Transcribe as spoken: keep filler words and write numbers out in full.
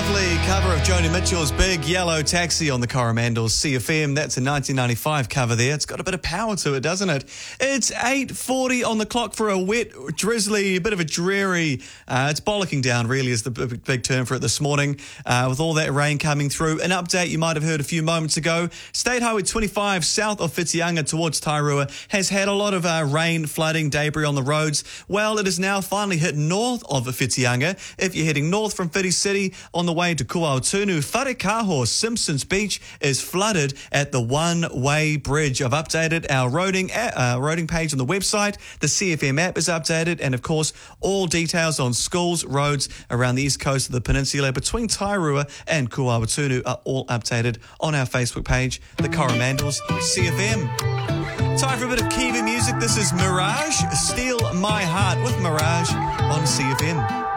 lovely cover of Joni Mitchell's Big Yellow Taxi on the Coromandel's C F M. That's a nineteen ninety-five cover there. It's got a bit of power to it, doesn't it? It's eight forty on the clock for a wet, drizzly, bit of a dreary, uh, it's bollocking down really is the big, big term for it this morning, uh, with all that rain coming through. An update you might have heard a few moments ago. State Highway twenty-five south of Whitianga towards Tairua has had a lot of uh, rain, flooding, debris on the roads. Well, it is now finally hit north of Whitianga. If you're heading north from Whiti City on the way to Kuaotunu, Wharekaho Simpsons Beach is flooded at the one-way bridge. I've updated our roading, uh, roading page on the website. The C F M app is updated, and of course, all details on schools, roads around the east coast of the peninsula between Tairua and Kuaotunu are all updated on our Facebook page, the Coromandel's C F M. Time for a bit of Kiwi music. This is Mirage, Steal My Heart with Mirage on C F M.